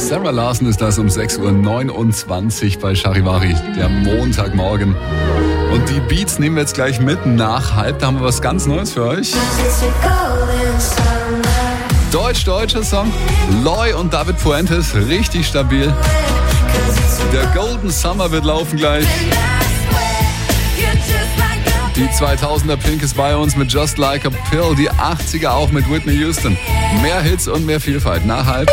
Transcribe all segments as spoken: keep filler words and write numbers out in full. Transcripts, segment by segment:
Sarah Larson ist das um sechs Uhr neunundzwanzig bei Charivari, der Montagmorgen. Und die Beats nehmen wir jetzt gleich mit nach halb. Da haben wir was ganz Neues für euch. Deutsch-deutscher Song. Loy und David Fuentes, richtig stabil. Der Golden Summer wird laufen gleich. Die zweitausender Pink ist bei uns mit Just Like a Pill. Die achtziger auch mit Whitney Houston. Mehr Hits und mehr Vielfalt nach halb.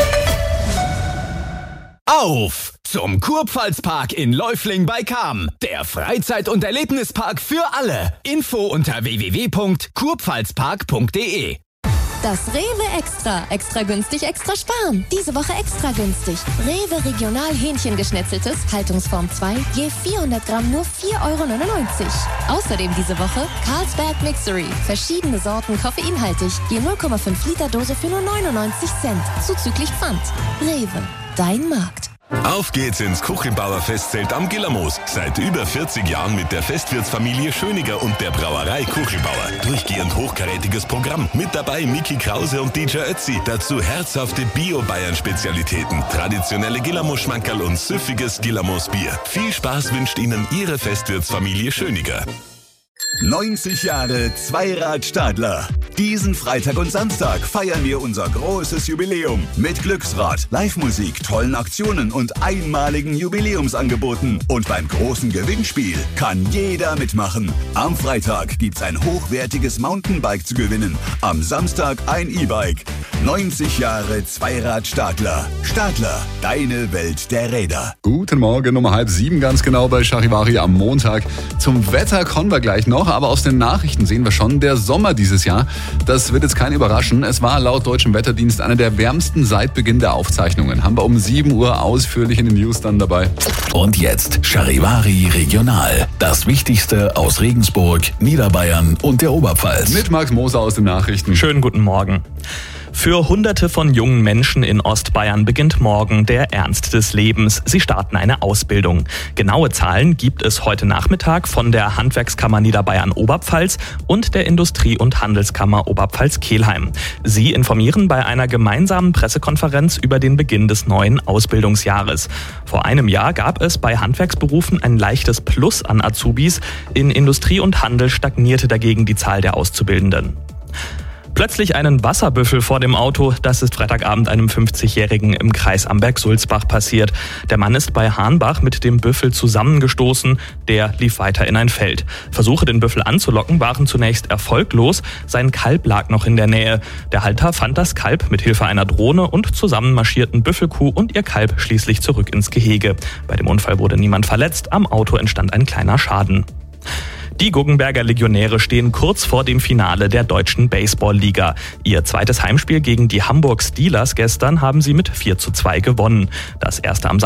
Auf zum Kurpfalzpark in Läufling bei Cham. Der Freizeit- und Erlebnispark für alle. Info unter w w w punkt kurpfalzpark punkt d e. Das Rewe Extra. Extra günstig, extra sparen. Diese Woche extra günstig. Rewe Regional Hähnchengeschnetzeltes, Haltungsform zwei, je vierhundert Gramm nur vier Euro neunundneunzig. Außerdem diese Woche Carlsberg Mixery. Verschiedene Sorten koffeinhaltig. Je null Komma fünf Liter Dose für nur neunundneunzig Cent. Zuzüglich Pfand. Rewe. Dein Markt. Auf geht's ins Kuchelbauer Festzelt am Gillermoos. Seit über vierzig Jahren mit der Festwirtsfamilie Schöniger und der Brauerei Kuchelbauer. Durchgehend hochkarätiges Programm. Mit dabei Micky Krause und D J Ötzi. Dazu herzhafte Bio-Bayern-Spezialitäten, traditionelle Gillermoos-Schmankerl und süffiges Gillermoos-Bier. Viel Spaß wünscht Ihnen Ihre Festwirtsfamilie Schöniger. neunzig Jahre Zweirad Stadler. Diesen Freitag und Samstag feiern wir unser großes Jubiläum mit Glücksrad, Live-Musik, tollen Aktionen und einmaligen Jubiläumsangeboten. Und beim großen Gewinnspiel kann jeder mitmachen. Am Freitag gibt's ein hochwertiges Mountainbike zu gewinnen. Am Samstag ein E-Bike. neunzig Jahre Zweirad Stadler. Stadler, deine Welt der Räder. Guten Morgen, um halb sieben ganz genau bei Charivari am Montag. Zum Wetter kommen wir gleich noch, aber aus den Nachrichten sehen wir schon, der Sommer dieses Jahr, das wird jetzt kein überraschen. Es war laut deutschem Wetterdienst einer der wärmsten seit Beginn der Aufzeichnungen. Haben wir um sieben Uhr ausführlich in den News dann dabei. Und jetzt Charivari Regional. Das Wichtigste aus Regensburg, Niederbayern und der Oberpfalz. Mit Max Moser aus den Nachrichten. Schönen guten Morgen. Für Hunderte von jungen Menschen in Ostbayern beginnt morgen der Ernst des Lebens. Sie starten eine Ausbildung. Genaue Zahlen gibt es heute Nachmittag von der Handwerkskammer Niederbayern Oberpfalz und der Industrie- und Handelskammer Oberpfalz-Kelheim. Sie informieren bei einer gemeinsamen Pressekonferenz über den Beginn des neuen Ausbildungsjahres. Vor einem Jahr gab es bei Handwerksberufen ein leichtes Plus an Azubis. In Industrie und Handel stagnierte dagegen die Zahl der Auszubildenden. Plötzlich einen Wasserbüffel vor dem Auto, das ist Freitagabend einem fünfzigjährigen im Kreis Amberg-Sulzbach passiert. Der Mann ist bei Hahnbach mit dem Büffel zusammengestoßen, der lief weiter in ein Feld. Versuche, den Büffel anzulocken, waren zunächst erfolglos, sein Kalb lag noch in der Nähe. Der Halter fand das Kalb mit Hilfe einer Drohne und zusammen marschierten Büffelkuh und ihr Kalb schließlich zurück ins Gehege. Bei dem Unfall wurde niemand verletzt, am Auto entstand ein kleiner Schaden. Die Guggenberger Legionäre stehen kurz vor dem Finale der Deutschen Baseball-Liga. Ihr zweites Heimspiel gegen die Hamburg Steelers gestern haben sie mit vier zu zwei gewonnen. Das erste am